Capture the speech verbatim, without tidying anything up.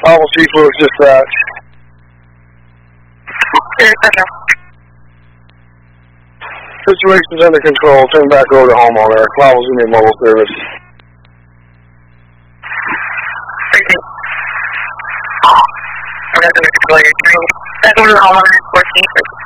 Bravo Seafood, dispatch. Situation's under control. Turn back over to homeowner. Bravo Zuni Mobile Service. Back over to homeowner, fourteen.